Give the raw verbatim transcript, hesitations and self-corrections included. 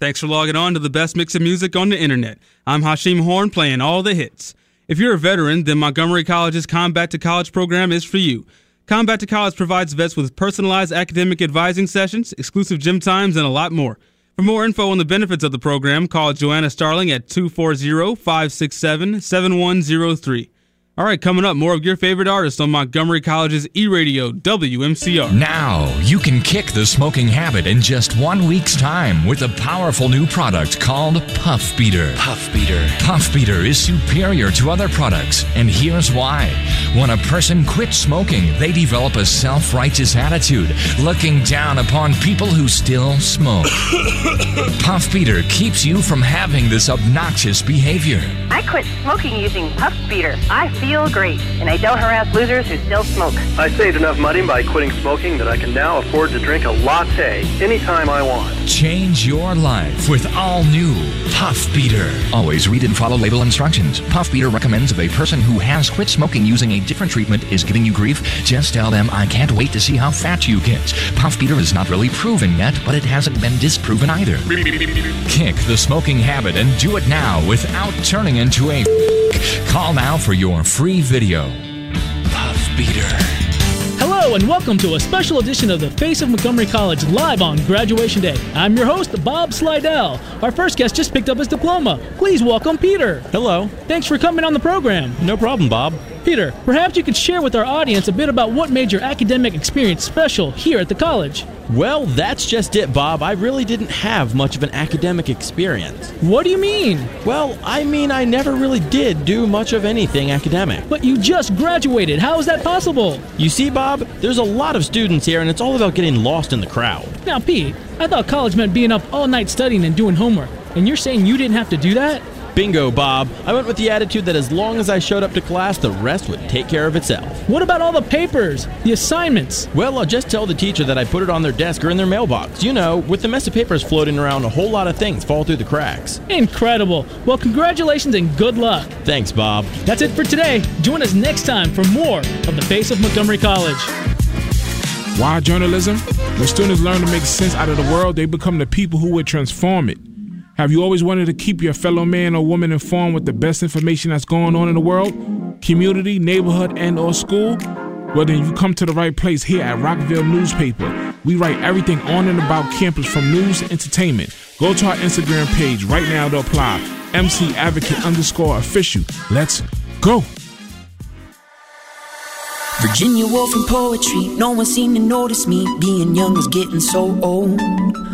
Thanks for logging on to the best mix of music on the internet. I'm Hashim Horn, playing all the hits. If you're a veteran, then Montgomery College's Combat to College program is for you. Combat to College provides vets with personalized academic advising sessions, exclusive gym times, and a lot more. For more info on the benefits of the program, call Joanna Starling at two four zero, five six seven, seven one zero three. All right, coming up, more of your favorite artists on Montgomery College's E-Radio W M C R. Now, you can kick the smoking habit in just one week's time with a powerful new product called Puff Beater. Puff Beater. Puff Beater is superior to other products, and here's why. When a person quits smoking, they develop a self-righteous attitude, looking down upon people who still smoke. Puff Beater keeps you from having this obnoxious behavior. I quit smoking using Puff Beater. I feel great, and I don't harass losers who still smoke. I saved enough money by quitting smoking that I can now afford to drink a latte anytime I want. Change your life with all new Puff Beater. Always read and follow label instructions. Puff Beater recommends if a person who has quit smoking using a different treatment is giving you grief, just tell them, I can't wait to see how fat you get. Puff Beater is not really proven yet, but it hasn't been disproven either. Kick the smoking habit and do it now without turning into a Call now for your free video. Puff Beater. Hello and welcome to a special edition of The Face of Montgomery College live on Graduation Day. I'm your host, Bob Slidell. Our first guest just picked up his diploma. Please welcome Peter. Hello. Thanks for coming on the program. No problem, Bob. Peter, perhaps you could share with our audience a bit about what made your academic experience special here at the college. Well, that's just it, Bob. I really didn't have much of an academic experience. What do you mean? Well, I mean I never really did do much of anything academic. But you just graduated. How is that possible? You see, Bob, there's a lot of students here, and it's all about getting lost in the crowd. Now, Pete, I thought college meant being up all night studying and doing homework. And you're saying you didn't have to do that? Bingo, Bob. I went with the attitude that as long as I showed up to class, the rest would take care of itself. What about all the papers, the assignments? Well, I'll just tell the teacher that I put it on their desk or in their mailbox. You know, with the mess of papers floating around, a whole lot of things fall through the cracks. Incredible. Well, congratulations and good luck. Thanks, Bob. That's it for today. Join us next time for more of The Face of Montgomery College. Why journalism? When students learn to make sense out of the world, they become the people who would transform it. Have you always wanted to keep your fellow man or woman informed with the best information that's going on in the world, community, neighborhood, and or school? Well, then you come to the right place here at Rockville Newspaper. We write everything on and about campus from news to entertainment. Go to our Instagram page right now to apply. M C Advocate underscore official. Let's go. Virginia Woolf and poetry. No one seemed to notice me. Being young was getting so old.